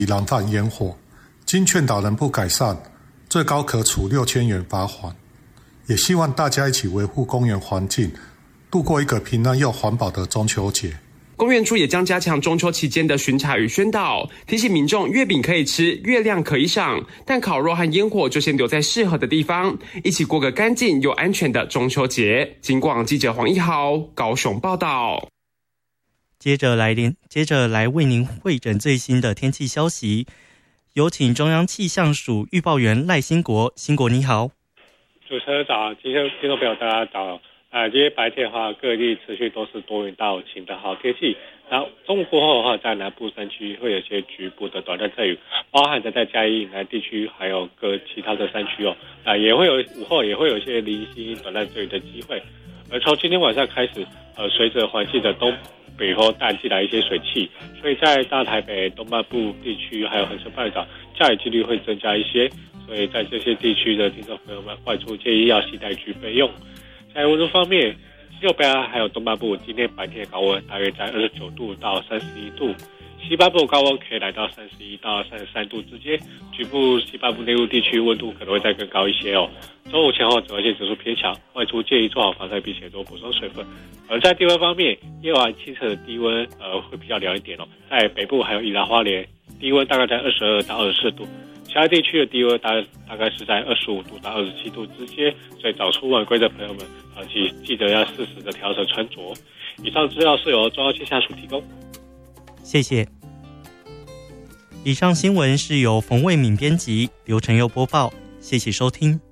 燃放烟火，经劝导人不改善，最高可处6000元罚款。也希望大家一起维护公园环境，度过一个平安又环保的中秋节。 公园处也将加强中秋期间的巡查与宣导，提醒民众月饼可以吃，月亮可以赏，但烤肉和烟火就先留在适合的地方，一起过个干净又安全的中秋节。警广记者黄一豪高雄报道。 接着来为您汇诊最新的天气消息，有请中央气象署预报员赖兴国。兴国你好。 主持人早，听众朋友大家早。今天白天的话，各地持续都是多云到晴的好天气。然后中午过后的话，在南部山区会有一些局部的短暂阵雨，包含在嘉义以南地区，还有各其他的山区哦。也会有午后也会有一些零星短暂阵雨的机会。而从今天晚上开始，随着环境的东北风带进来一些水汽，所以在大台北东半部地区还有恒春半岛下雨几率会增加一些。所以在这些地区的听众朋友们，外出建议要携带具备用。在温度方面，西北岸还有东半部今天白天的高温大约在29度到31度，西半部高温可以来到31到33度之间，局部西半部内陆地区温度可能会再更高一些哦。中午前后紫外线指数偏强，外出建议做好防晒并且多补充水分。而在低温方面，夜晚清晨的低温会比较凉一点哦，在北部还有宜兰花莲低温大概在22到24度。其他地区的低温大概是在25度到27度之间，所以早出晚归的朋友们记得要适时的调整穿着。以上资料是由中央气象署提供。 谢谢。以上新闻是由冯卫敏编辑，刘承佑播报，谢谢收听。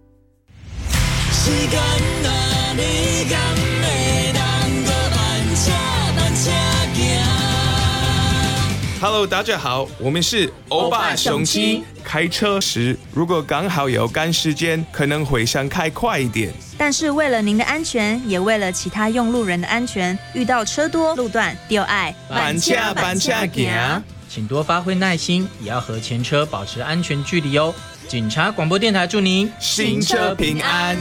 Hello， 大家好，我们是欧巴雄鸡。开车时如果刚好有赶时间，可能会想开快一点。 但是为了您的安全，也为了其他用路人的安全，遇到车多路段就爱板车行， 请多发挥耐心，也要和前车保持安全距离哦。警察广播电台祝您行车平安。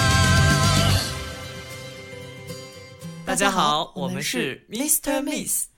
大家好，我们是 Mr. Miss。